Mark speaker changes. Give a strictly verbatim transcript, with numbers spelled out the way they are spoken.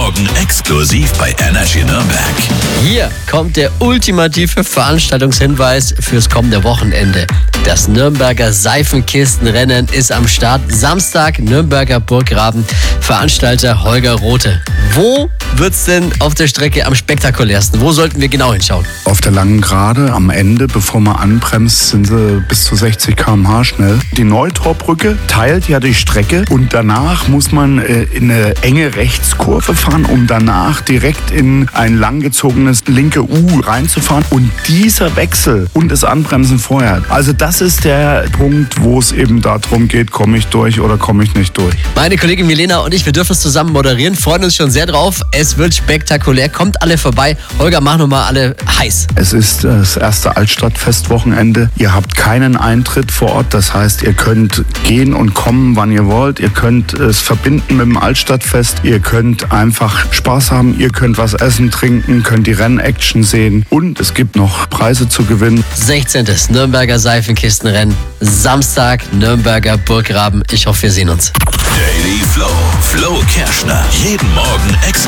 Speaker 1: Morgen exklusiv bei Energy Nürnberg.
Speaker 2: Hier kommt der ultimative Veranstaltungshinweis fürs kommende Wochenende. Das Nürnberger Seifenkistenrennen ist am Start. Samstag, Nürnberger Burggraben. Veranstalter Holger Rothe. Wo wird's denn auf der Strecke am spektakulärsten? Wo sollten wir genau hinschauen?
Speaker 3: Auf der langen Gerade am Ende, bevor man anbremst, sind sie bis zu sechzig Kilometer pro Stunde schnell. Die Neutorbrücke teilt ja die Strecke und danach muss man äh, in eine enge Rechtskurve fahren, um danach direkt in ein langgezogenes linke U reinzufahren. Und dieser Wechsel und das Anbremsen vorher, also das ist der Punkt, wo es eben darum geht, komme ich durch oder komme ich nicht durch.
Speaker 2: Meine Kollegin Milena und ich, wir dürfen es zusammen moderieren, freuen uns schon sehr drauf. Es wird spektakulär, kommt alle vorbei. Holger, mach nochmal alle heiß.
Speaker 3: Es ist das erste Altstadtfestwochenende. Ihr habt keinen Eintritt vor Ort, das heißt, ihr könnt gehen und kommen, wann ihr wollt. Ihr könnt es verbinden mit dem Altstadtfest. Ihr könnt einfach Spaß haben, ihr könnt was essen, trinken, könnt die Rennaction sehen und es gibt noch Preise zu gewinnen.
Speaker 2: sechzehntes Nürnberger Seifenkistenrennen, Samstag, Nürnberger Burggraben. Ich hoffe, wir sehen uns.
Speaker 1: Daily Flow, Flo Kerschner. Jeden Morgen exklusiv